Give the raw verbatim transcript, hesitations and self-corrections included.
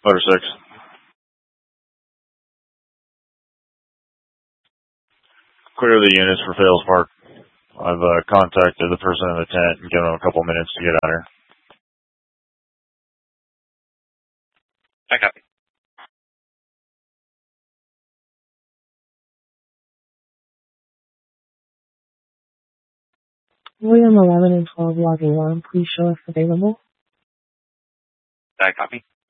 Motor six. Clear the units for Fails Park. I've uh, contacted the person in the tent and given them a couple minutes to get out here. I copy. William eleven and twelve logging one. Please show us available. I copy.